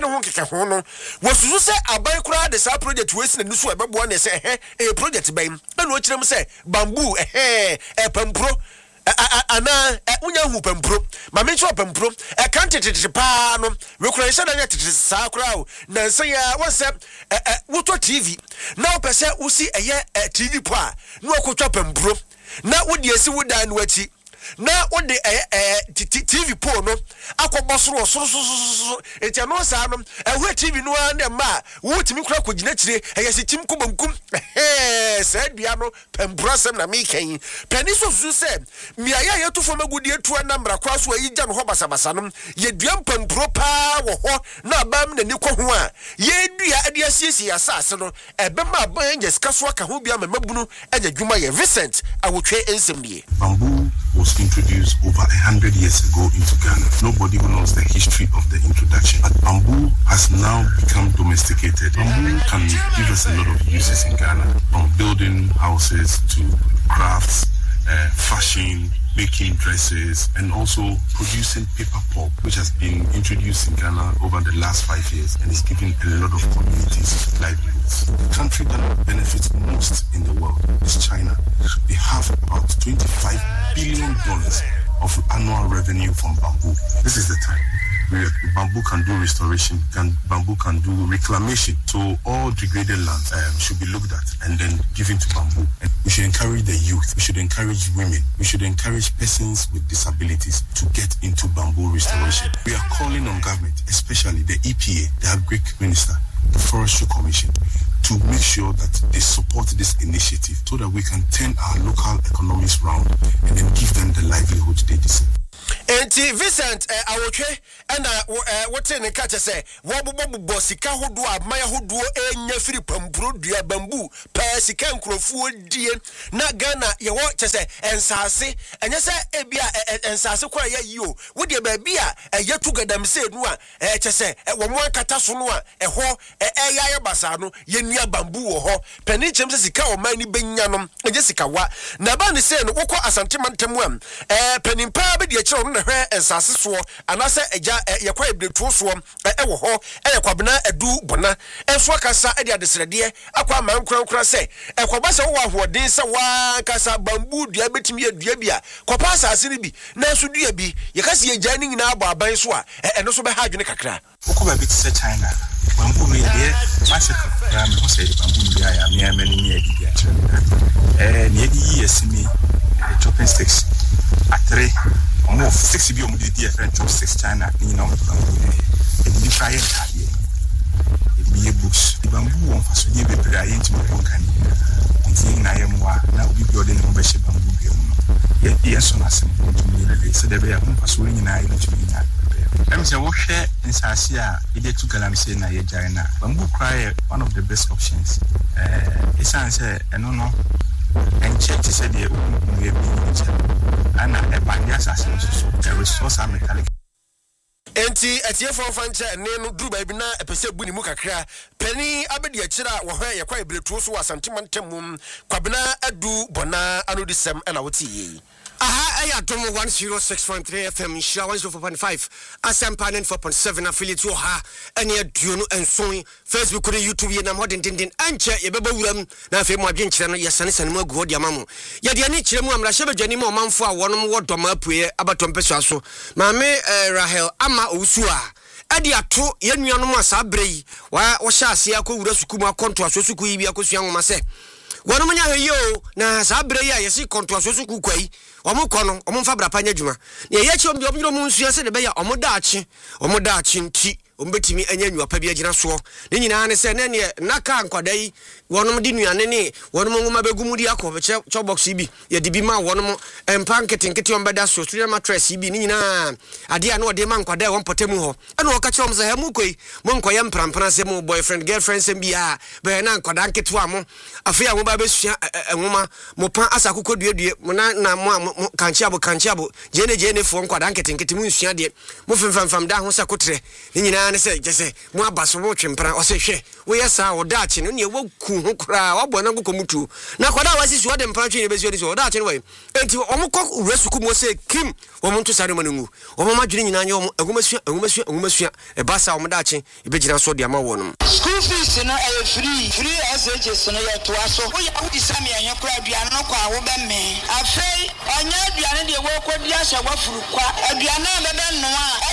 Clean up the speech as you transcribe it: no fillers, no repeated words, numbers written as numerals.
ne ho keke ho no wosusu se aban kura de sa project we sin nusu e bebo na se project ban na o kirem se bamboo pampro ana unya hu pampro ma me ncho pampro kan tete pa no we kura se na tete sa kura o na se ya wo se woto TV na o pese usi TV po a na okotwa pampro na wodi esi wodan no achi na wode TV po no akobọ soro etia no sa no TV no na ma wotimi kura kogina kire eyesi tim kobankum sa dua no pembrasem na mekan pani so se mia ya to fo magudi etu na mra kwa so ayi gya no ho basabasa no ye dua pempro pa wo ho na bam na ni ko ho a ye dua ade asiesi asase no ebema ban nyeska so aka ho bia mamabunu anya dwuma ye Vincent awotwe ensem die bamboo was introduced over 100 years ago into Ghana. Nobody knows the history of the introduction. But bamboo has now become domesticated. Bamboo can give us a lot of uses in Ghana, from building houses to crafts, fashion, making dresses, and also producing paper pulp, which has been introduced in Ghana over the last 5 years and is giving a lot of communities livelihoods. The country that benefits most in the world is China. They have about $25 billion of annual revenue from bamboo. This is the time. Bamboo can do restoration, bamboo can do reclamation. So all degraded lands should be looked at and then given to bamboo. And we should encourage the youth, we should encourage women, we should encourage persons with disabilities to get into bamboo restoration. We are calling on government, especially the EPA, the Agric Minister, the Forestry Commission, to make sure that they support this initiative so that we can turn our local economies round and then give them the livelihood they deserve. Enti Vincent awotwe na wote ne ka chese wo bobo sika hodo amaya hodo enya firi pampuro dua bamboo pa sika nkrofo die na Ghana ye wo chese ensase enye se ebia ensase kwa ya yio wo de ba bia yetu gadam se nu a chese wo mo kata so no a ho ya basa no ye nua bamboo wo ho pani chem se sika o man ni benya no enye sika wa na ba ne se no wokọ asante mantam am pani pa be de na hwe ensase so anase eja yakwa ebretuo so wo ho yakwabena edu bona enso akasa ade adesrede akwa mankrankra se ekwoba se wo ahoden se wa kasa bamboo dua betimi adua bia kopa asase ni bi na enso dua bi yakase eja ni nyina abo aban so a eno so be ha adwene kakra okoba bi se China bamboo no ye massive ya me ho se bamboo bia ya me amani ni adi ya ni adi yesimi chopping sticks atre more 6 bi omo di different chopsticks China ni na omo di try and hardie e books the bamboo on faso ye be pra ye ntimo konkani nti na ye moa na obi bi ode ne mo be she bamboo bi mu ye so na se ntimo ye le se de be ya mo faso ni na ye ntimo nya em se wo hwe nsase a ide tu galam se na ye jare na bamboo cry one of the best options isanse eno no and check to say the and a bandias as a resource metallic. Enti atiefo fanche ne no duru ba bi na epese bu ni mu kakra pani abedi akira wo hwe yakwa ebretuo so asantemantam kwabena adu bona anodisem na woti yi aha ayatom 106.3 FM Shira 104.5 Asampa 94.7 affiliate wo ha ene aduo no enson Facebook ne YouTube ye na modern dindin anche ye beba wuram na afi mu adwenkyere no yesane sane mu agu hodi amamu ye de ani kyere mu amra hye badwani mu omanfo a wonom wodoma apue abatom pesua so maame Rahel ama owusu a adi ato ye nuanom asa brei wa wo hye ase akowura suku mu akonto asosuku yi bi akosua nwoma se wonom nya heyo na sa brei a yesi konto asosuku kwai omo kono omo mfa bra panya dwuma ne ye chi omo nyiro mu nsua se de be ya omo daachi nti ombetimi anya nwua pa bi agina so ne nyina ne se ne ne naka nkwadai wonom di nuane ne wonom ngoma begumu di akọ be box bi ye di bi ma wonom empa nketenkete ombeda so studio mattress bi ne nyina ade a na ode ma nkwadai won potemu ho ena wo ka kire om se ha mu koi mo nkoye mprampra se mo boyfriend girlfriend se bia be na nkwada nketewa mo afi a mo ba besua enwoma mo pa asakoko duedue mo na mo kanchiabo jene fo nkwada nketenkete mu nsua de mo femfam da ho se kotre ne nyina nyinaa ne sɛ gyese mo abaso wo twempra ɔsɛ hwɛ wo yɛ saa ɔdaache no ne waku ho kra wabɔ na nkɔ mutu na kwada wasi so ɔde mpra twe ne besi ɔde so ɔdaache no wɛ enti ɔmo kɔ resuku mo sɛ kim ɔmo nto sare mo ngu ɔmo madwene nyinaa nyɛ ɔmo agumasua ɛba sa ɔmo daache ebegyina so de ama wɔ no school fees no free SHS no yɛ toa so wo yɛ wodi sami ɛhɛ kora aduane no kwa wo bɛ me afei ɔnya aduane de wo kɔdi ahyɛ wafuru kwa aduane a bɛbɛ no a